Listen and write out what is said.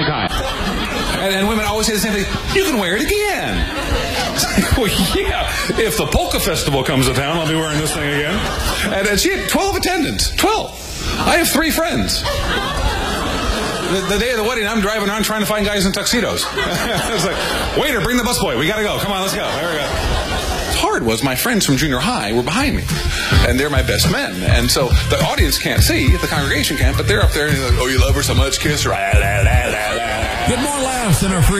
time. And women always say the same thing, you can wear it again. Well, yeah, if the polka festival comes to town, I'll be wearing this thing again. And she had 12 attendants. 12. I have 3 friends. The day of the wedding, I'm driving around trying to find guys in tuxedos. It's like, waiter, bring the busboy. We got to go. Come on, let's go. There we go. What's hard was my friends from junior high were behind me. And they're my best men. And so the audience can't see, the congregation can't, but they're up there and they're like, oh, you love her so much, kiss her. Get more laughs in our free